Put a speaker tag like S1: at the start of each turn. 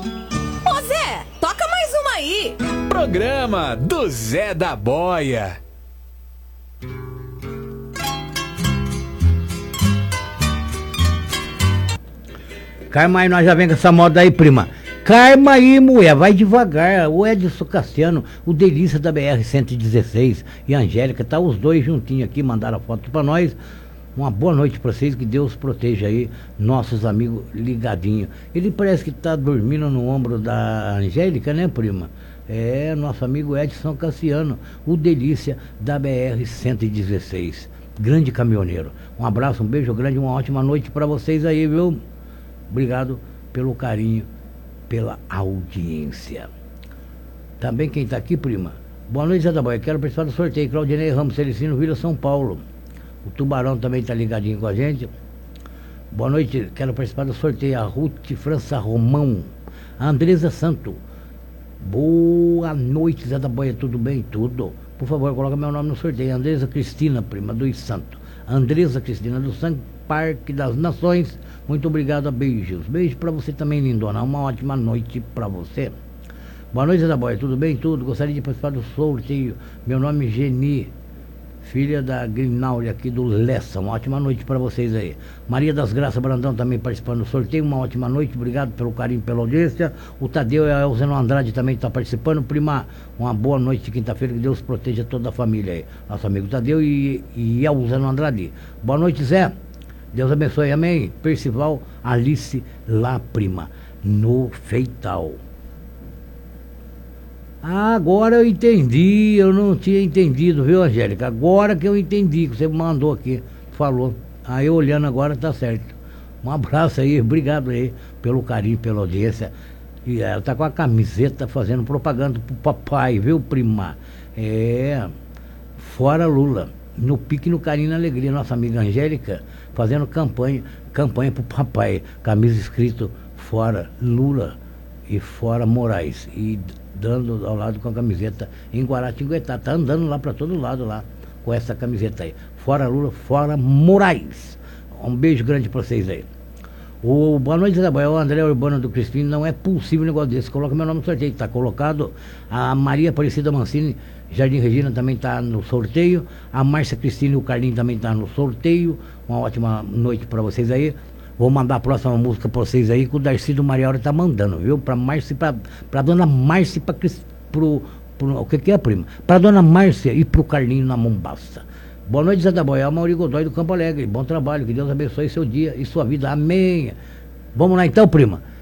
S1: Ô Zé, toca mais uma aí.
S2: Programa do Zé da Boia.
S3: Calma aí, nós já vem com essa moda aí, prima. Calma aí, mulher, vai devagar. O Edson Cassiano, o Delícia da BR-116 e a Angélica, tá os dois juntinhos aqui, mandaram a foto pra nós. Uma boa noite pra vocês, que Deus proteja aí nossos amigos ligadinhos. Ele parece que tá dormindo no ombro da Angélica, né, prima? É, nosso amigo Edson Cassiano, o Delícia da BR-116. Grande caminhoneiro. Um abraço, um beijo grande, uma ótima noite pra vocês aí, viu? Obrigado pelo carinho, pela audiência. Também quem está aqui, prima. Boa noite, Zé da Boia. Quero participar do sorteio. Claudinei Ramos, Celicino, Vila São Paulo. O Tubarão também está ligadinho com a gente. Boa noite, quero participar do sorteio. A Ruth França Romão. A Andresa Santo. Boa noite, Zé da Boia. Tudo bem? Tudo. Por favor, coloca meu nome no sorteio. Andresa Cristina, prima dos Santos. Andresa Cristina do Santo Parque das Nações. Muito obrigado, beijos. Beijo pra você também, lindona. Uma ótima noite pra você. Boa noite, Zé da Boia. Tudo bem? Tudo. Gostaria de participar do sorteio. Meu nome é Geni, filha da Grinaldi aqui do Lessa. Uma ótima noite pra vocês aí. Maria das Graças Brandão também participando do sorteio. Uma ótima noite. Obrigado pelo carinho, pela audiência. O Tadeu e a Elzeno Andrade também estão participando. Prima, uma boa noite de quinta-feira. Que Deus proteja toda a família aí. Nosso amigo Tadeu e Elzeno Andrade. Boa noite, Zé. Deus abençoe, amém. Percival Alice lá, prima, no Feital. Agora eu entendi, eu não tinha entendido, viu, Angélica? Agora que eu entendi, que você mandou aqui, falou. Aí olhando agora tá certo. Um abraço aí, obrigado aí pelo carinho, pela audiência. E ela tá com a camiseta fazendo propaganda pro papai, viu, prima? É, fora Lula. No pique, no carinho, na alegria, nossa amiga Angélica fazendo campanha pro papai, camisa escrito fora Lula e fora Moraes, e dando ao lado com a camiseta em Guaratinguetá, tá andando lá para todo lado lá com essa camiseta aí, fora Lula, fora Moraes. Um beijo grande para vocês aí. Boa noite, Zé Boia. O André Urbano do Crispim. Não é possível um negócio desse. Coloca meu nome no sorteio. Está colocado. A Maria Aparecida Mancini, Jardim Regina, também está no sorteio. A Márcia Cristina e o Carlinho também está no sorteio. Uma ótima noite para vocês aí. Vou mandar a próxima música para vocês aí, que o Darcy do Mariora tá mandando, viu? Para Márcia, para dona Márcia e o que é, prima? Para dona Márcia e pro Carlinho na Mombaça. Boa noite, Zé da Boia. É o Mauri Godoy do Campo Alegre. Bom trabalho, que Deus abençoe seu dia e sua vida. Amém. Vamos lá então, prima.